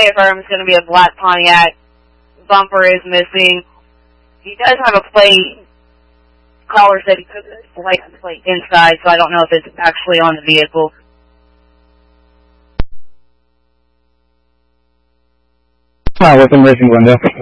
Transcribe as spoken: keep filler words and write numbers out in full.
affirm it's going to be a black Pontiac. Bumper is missing. He does have a plate. Caller said he took the license plate inside, so I don't know if it's actually on the vehicle. Hi, with emergency window.